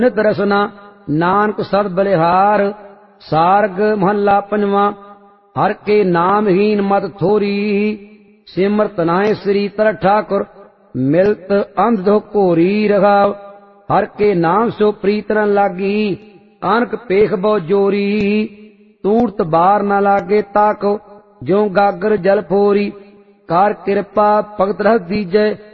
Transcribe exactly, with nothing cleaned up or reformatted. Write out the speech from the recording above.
ਨਿਤ ਰਸਨਾ ਨਾਨਕ ਸਦ ਬਲਿਹਾਰ। ਸਾਰਗ ਮਹੱਲਾ ਪੰਜਵਾਂ। ਹਰ ਕੇ ਨਾਮਹੀਨ ਮਤ ਥੋਰੀ, ਸਿਮਰਤ ਨਾਹਿ ਸ੍ਰੀ ਤਰ ਠਾकुर। ਮਿਲਤ ਅੰਧ ਧੋ ਘੋਰੀ ਰਹਾਉ, ਹਰ ਕੇ ਨਾਮ ਸੋ ਪ੍ਰੀਤ ਨ ਲਾਗੀ। ਅਨਕ ਪੇਖ ਬਹੁ ਜੋਰੀ, ਤੂੜਤ ਬਾਰ ਨ ਲਾਗੇ ਤਾਕੋ। ਜਿਉ ਗਾਗਰ ਜਲ ਫੋਰੀ, ਕਰ ਕਿਰਪਾ ਭਗਤ ਰਸ ਦੀਜੈ।